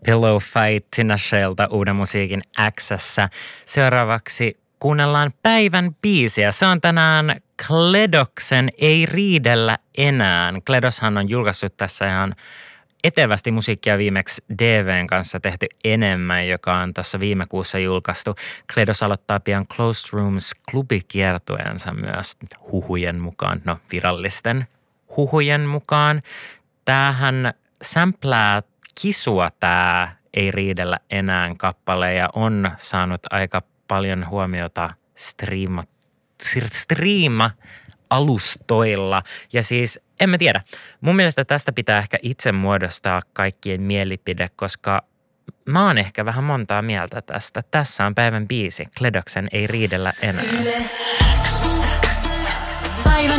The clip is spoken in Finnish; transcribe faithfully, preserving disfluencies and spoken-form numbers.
Pillow Fight Tina Shellta Uuden musiikin X:ssä. Seuraavaksi kuunnellaan päivän biisiä. Se on tänään Kledoksen Ei riidellä enää. Kledoshan on julkaissut tässä ihan etevästi musiikkia viimeksi D V:n kanssa tehty enemmän, joka on tuossa viime kuussa julkaistu. Kledos aloittaa pian Closed Rooms -klubikiertueensa myös huhujen mukaan, no virallisten huhujen mukaan. Tämähän sämplää Kisua tää Ei riidellä enää -kappale ja on saanut aika paljon huomiota striima, striima alustoilla. Ja siis en mä tiedä. Mun mielestä tästä pitää ehkä itse muodostaa kaikkien mielipide, koska mä oon ehkä vähän montaa mieltä tästä. Tässä on päivän biisi. Kledoksen Ei riidellä enää. Yle X.